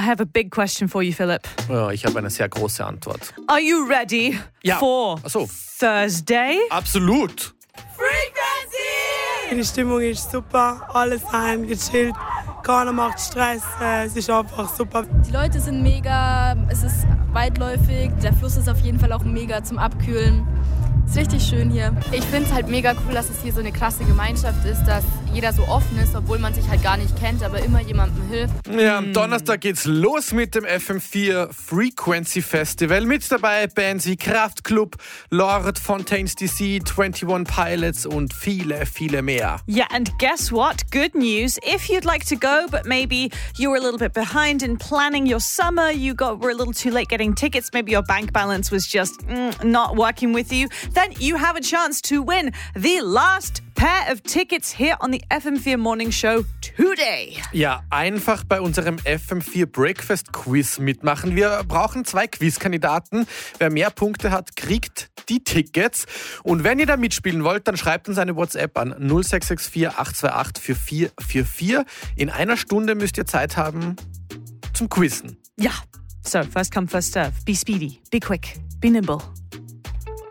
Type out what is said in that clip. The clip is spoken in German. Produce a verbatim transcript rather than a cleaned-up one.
I have a big question for you, Philip. Ja, ich habe eine sehr große Antwort. Are you ready Ja. for Ach so. Thursday? Absolut. Die Stimmung ist super, alle sind gechillt, keiner macht Stress, äh, es ist einfach super. Die Leute sind mega, es ist weitläufig, der Fluss ist auf jeden Fall auch mega zum Abkühlen. Ist richtig schön hier. Ich finde es halt mega cool, dass es hier so eine krasse Gemeinschaft ist, dass jeder so offen ist, obwohl man sich halt gar nicht kennt, aber immer jemandem hilft. Ja, am Donnerstag geht's los mit dem F M vier Frequency Festival. Mit dabei Bands wie Kraftklub, Lord, Fontaines D C, einundzwanzig Pilots und viele, viele mehr. Yeah, and guess what? Good news. If you'd like to go, but maybe you were a little bit behind in planning your summer, you got were a little too late getting tickets, maybe your bank balance was just mm, not working with you, then you have a chance to win the last pair of tickets here on the F M vier Morning Show today. Ja, einfach bei unserem F M vier Breakfast Quiz mitmachen. Wir brauchen zwei Quizkandidaten. Wer mehr Punkte hat, kriegt die Tickets. Und wenn ihr da mitspielen wollt, dann schreibt uns eine WhatsApp an null sechs sechs vier acht zwei acht vier vier vier vier. In einer Stunde müsst ihr Zeit haben zum Quizzen. Ja, so first come, first serve. Be speedy, be quick, be nimble.